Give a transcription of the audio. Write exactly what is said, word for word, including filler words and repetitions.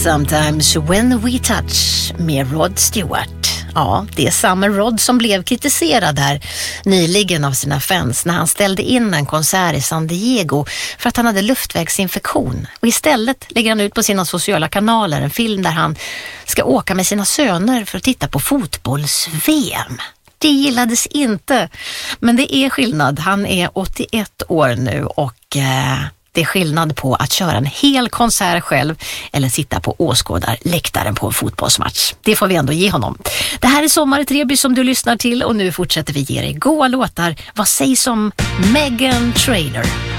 Sometimes When We Touch med Rod Stewart. Ja, det är samma Rod som blev kritiserad här nyligen av sina fans när han ställde in en konsert i San Diego för att han hade luftvägsinfektion. Och istället lägger han ut på sina sociala kanaler en film där han ska åka med sina söner för att titta på fotbolls-V M. Det gillades inte, men det är skillnad. Han är åttioett år nu och eh, det är skillnad på att köra en hel konsert själv eller sitta på åskådarläktaren på en fotbollsmatch. Det får vi ändå ge honom. Det här är Sommar i Treby som du lyssnar till och nu fortsätter vi ge dig goa låtar. Vad sägs om Meghan Trainor?